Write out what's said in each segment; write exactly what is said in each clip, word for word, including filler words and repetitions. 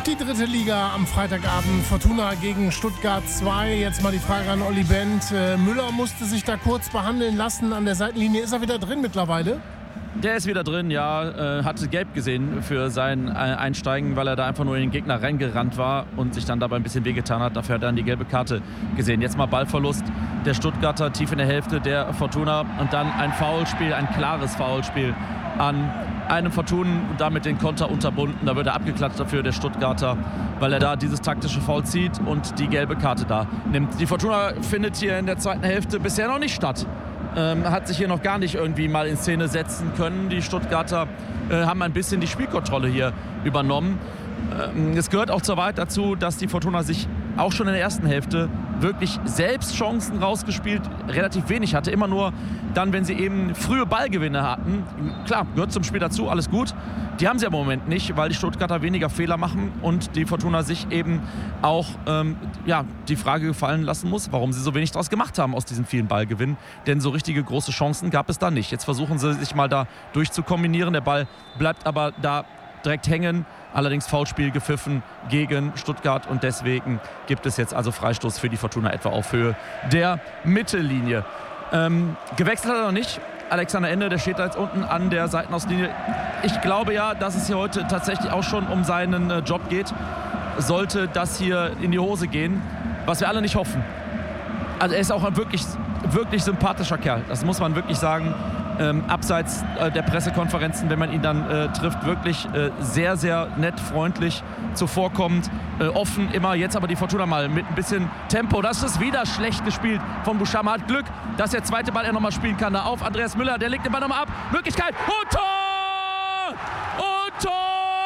die dritte Liga am Freitagabend. Fortuna gegen Stuttgart zwei. Jetzt mal die Frage an Olli Bent. Äh, Müller musste sich da kurz behandeln lassen an der Seitenlinie. Ist er wieder drin mittlerweile? Der ist wieder drin, ja. Äh, hatte gelb gesehen für sein Einsteigen, weil er da einfach nur in den Gegner reingerannt war und sich dann dabei ein bisschen wehgetan hat. Dafür hat er dann die gelbe Karte gesehen. Jetzt mal Ballverlust der Stuttgarter tief in der Hälfte der Fortuna und dann ein Foulspiel, ein klares Foulspiel an einem Fortuna und damit den Konter unterbunden. Da wird er abgeklatscht dafür, der Stuttgarter, weil er da dieses taktische Foul zieht und die gelbe Karte da nimmt. Die Fortuna findet hier in der zweiten Hälfte bisher noch nicht statt. Ähm, hat sich hier noch gar nicht irgendwie mal in Szene setzen können. Die Stuttgarter äh, haben ein bisschen die Spielkontrolle hier übernommen. Ähm, es gehört auch zur Wahrheit dazu, dass die Fortuna sich auch schon in der ersten Hälfte wirklich selbst Chancen rausgespielt, relativ wenig hatte. Immer nur dann, wenn sie eben frühe Ballgewinne hatten. Klar, gehört zum Spiel dazu, alles gut. Die haben sie aber im Moment nicht, weil die Stuttgarter weniger Fehler machen und die Fortuna sich eben auch ähm, ja, die Frage gefallen lassen muss, warum sie so wenig draus gemacht haben aus diesen vielen Ballgewinnen. Denn so richtige große Chancen gab es da nicht. Jetzt versuchen sie sich mal da durchzukombinieren. Der Ball bleibt aber da direkt hängen. Allerdings Foulspiel gepfiffen gegen Stuttgart und deswegen gibt es jetzt also Freistoß für die Fortuna etwa auf Höhe der Mittellinie. Ähm, gewechselt hat er noch nicht. Alexander Ende, der steht da jetzt unten an der Seitenauslinie. Ich glaube ja, dass es hier heute tatsächlich auch schon um seinen äh, Job geht. Sollte das hier in die Hose gehen, was wir alle nicht hoffen. Also er ist auch ein wirklich, wirklich sympathischer Kerl, das muss man wirklich sagen. Ähm, abseits äh, der Pressekonferenzen, wenn man ihn dann äh, trifft, wirklich äh, sehr, sehr nett, freundlich, zuvorkommend, äh, offen immer. Jetzt aber die Fortuna mal mit ein bisschen Tempo. Das ist wieder schlecht gespielt von Buchama. Hat Glück, dass der zweite Ball er nochmal spielen kann. Da auf Andreas Müller, der legt den Ball nochmal ab. Möglichkeit und Tor! Und Tor!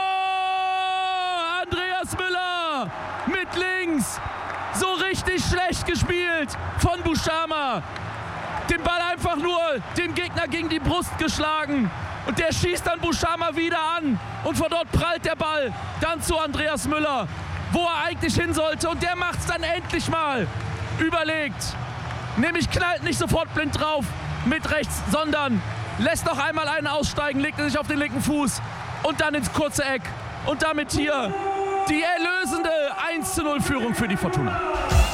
Andreas Müller mit links. So richtig schlecht gespielt von Buchama. Den Ball einfach nur dem Gegner gegen die Brust geschlagen. Und der schießt dann Buchama wieder an. Und von dort prallt der Ball dann zu Andreas Müller, wo er eigentlich hin sollte. Und der macht es dann endlich mal überlegt. Nämlich knallt nicht sofort blind drauf mit rechts, sondern lässt noch einmal einen aussteigen, legt er sich auf den linken Fuß und dann ins kurze Eck. Und damit hier die erlösende eins zu null Führung für die Fortuna.